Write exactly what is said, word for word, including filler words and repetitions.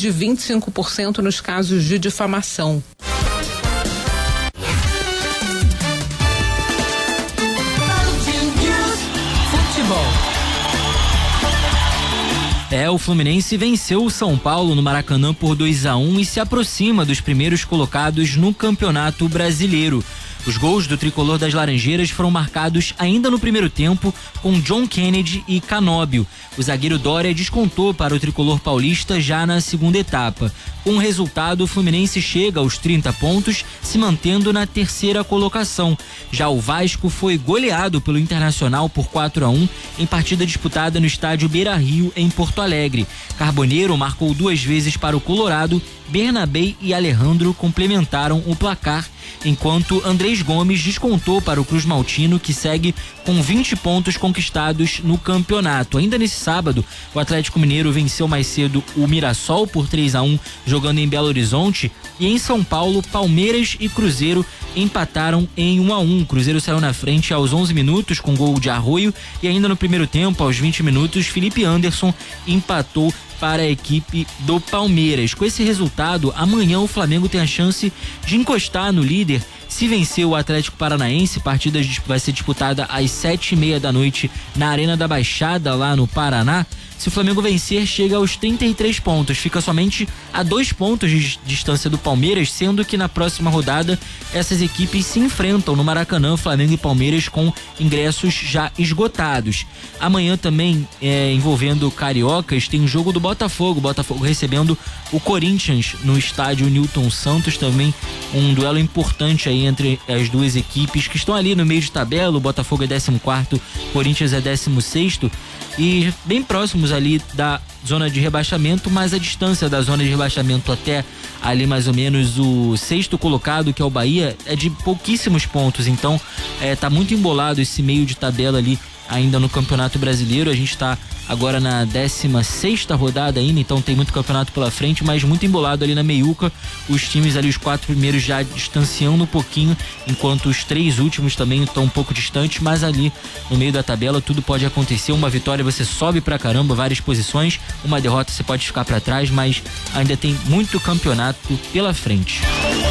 de vinte e cinco por cento nos casos de difamação. É, o Fluminense venceu o São Paulo no Maracanã por dois a um e se aproxima dos primeiros colocados no Campeonato Brasileiro. Os gols do tricolor das Laranjeiras foram marcados ainda no primeiro tempo com John Kennedy e Canóbio. O zagueiro Dória descontou para o tricolor paulista já na segunda etapa. Com o resultado, o Fluminense chega aos trinta pontos, se mantendo na terceira colocação. Já o Vasco foi goleado pelo Internacional por quatro a um em partida disputada no estádio Beira-Rio, em Porto Alegre. Carboneiro marcou duas vezes para o Colorado, Bernabé e Alejandro complementaram o placar, enquanto Andrés Gomes descontou para o Cruz Maltino, que segue com vinte pontos conquistados no campeonato. Ainda nesse sábado, o Atlético Mineiro venceu mais cedo o Mirassol por três a um, jogando em Belo Horizonte, e em São Paulo, Palmeiras e Cruzeiro empataram em um a um. O Cruzeiro saiu na frente aos onze minutos com gol de Arroio, e ainda no primeiro tempo, aos vinte minutos, Felipe Anderson empatou para a equipe do Palmeiras. Com esse resultado, amanhã o Flamengo tem a chance de encostar no líder. Se vencer o Atlético Paranaense, a partida vai ser disputada às sete e meia da noite na Arena da Baixada, lá no Paraná. Se o Flamengo vencer, chega aos trinta e três pontos, fica somente a dois pontos de distância do Palmeiras, sendo que na próxima rodada essas equipes se enfrentam no Maracanã, Flamengo e Palmeiras, com ingressos já esgotados. Amanhã também, é, envolvendo cariocas, tem o jogo do Botafogo, Botafogo recebendo o Corinthians no estádio Newton Santos, também um duelo importante aí entre as duas equipes que estão ali no meio de tabela. O Botafogo é décimo quarto, Corinthians é décimo sexto, e bem próximos ali da zona de rebaixamento, mas a distância da zona de rebaixamento até ali mais ou menos o sexto colocado, que é o Bahia, é de pouquíssimos pontos. Então é, tá muito embolado esse meio de tabela ali ainda no Campeonato Brasileiro. A gente tá agora na décima sexta rodada ainda, então tem muito campeonato pela frente, mas muito embolado ali na meiuca. Os times ali, os quatro primeiros já distanciando um pouquinho, enquanto os três últimos também estão um pouco distantes, mas ali no meio da tabela tudo pode acontecer. Uma vitória você sobe pra caramba, várias posições, uma derrota você pode ficar pra trás, mas ainda tem muito campeonato pela frente.